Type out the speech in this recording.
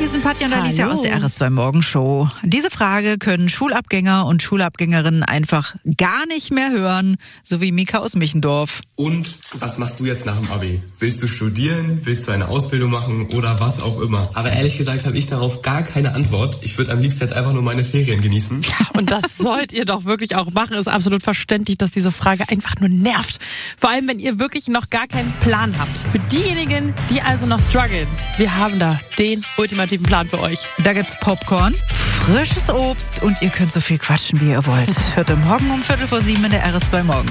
hier sind Patja und Alicia Hallo. aus der RS2 Morgenshow. Diese Frage können Schulabgänger und Schulabgängerinnen einfach gar nicht mehr hören, so wie Mika aus Michendorf. Und was machst du jetzt nach dem Abi? Willst du studieren? Willst du eine Ausbildung machen oder was auch immer? Aber ehrlich gesagt habe ich darauf gar keine Antwort. Ich würde am liebsten jetzt einfach nur meine Ferien genießen. Und das sollt ihr doch wirklich auch machen. Ist absolut verständlich, dass diese Frage einfach nur nervt. Vor allem, wenn ihr wirklich noch gar keinen Plan habt. Für diejenigen, die also noch strugglen, wir haben da den ultimativen Plan für euch. Da gibt's Popcorn, frisches Obst und ihr könnt so viel quatschen, wie ihr wollt. Hört am Morgen um 7:15 in der RS2 Morgen.